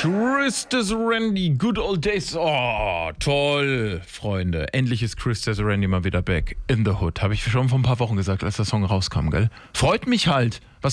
Chris Randy, Good Old Days. Oh, toll, Freunde. Endlich ist Chris Randy mal wieder back in the Hood. Habe ich schon vor ein paar Wochen gesagt, als der Song rauskam, gell? Freut mich halt.